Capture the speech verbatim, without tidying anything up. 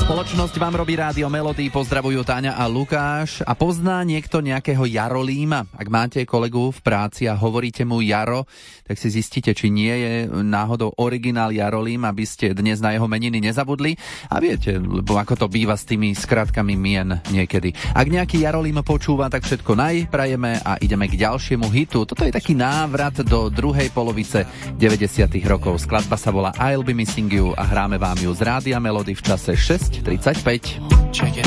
Spoločnosť vám robí Rádio Melody, pozdravujú Táňa a Lukáš. A pozná niekto nejakého Jarolíma? Ak máte kolegu v práci a hovoríte mu Jaro, tak si zistíte, či nie je náhodou originál Jarolím, aby ste dnes na jeho meniny nezabudli. A viete, lebo ako to býva s tými skratkami mien niekedy. Ak nejaký Jarolím počúva, tak všetko naj prajeme a ideme k ďalšiemu hitu. Toto je taký návrat do druhej polovice deväťdesiatych rokov. Skladba sa volá I'll Be Missing You a hráme vám ju z Rádia Melody v čase šesť tridsaťpäť.